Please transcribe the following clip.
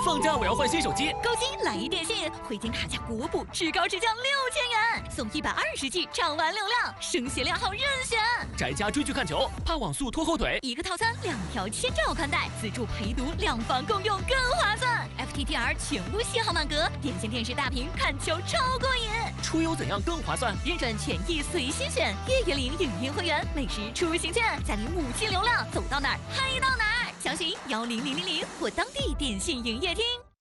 放假我要换新手机， 购机来一电信，回电卡价国补至高直降6000元，送120G 畅玩流量，声协量号任选。 宅家追剧看球，怕网速拖后腿， 一个套餐2条千兆宽带，自助陪读，2房共用更划算。FTTR 全屋信号满格，电信电视大屏看球超过瘾。 出游怎样更划算？ 认准权益随心选，月月领影音会员，每时出行券，再领5G流量，走到哪儿嗨到哪儿。详询10000或当地电信营业厅。